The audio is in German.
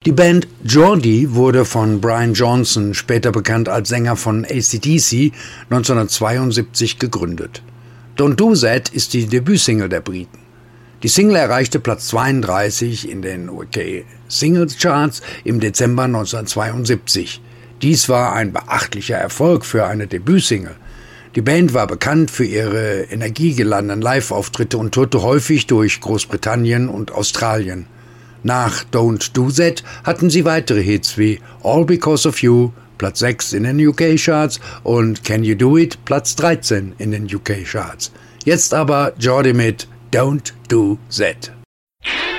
Die Band Geordie wurde von Brian Johnson, später bekannt als Sänger von AC/DC, 1972 gegründet. Don't Do That ist die Debütsingle der Briten. Die Single erreichte Platz 32 in den UK Singles Charts im Dezember 1972. Dies war ein beachtlicher Erfolg für eine Debütsingle. Die Band war bekannt für ihre energiegeladenen Live-Auftritte und tourte häufig durch Großbritannien und Australien. Nach Don't Do That hatten sie weitere Hits wie All Because of You, Platz 6 in den UK-Charts und Can You Do It, Platz 13 in den UK-Charts. Jetzt aber Geordie mit Don't Do That.